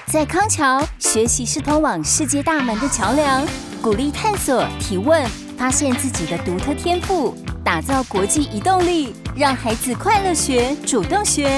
在康桥，学习是通往世界大门的桥梁，鼓励探索、提问，发现自己的独特天赋，打造国际移动力，让孩子快乐学、主动学。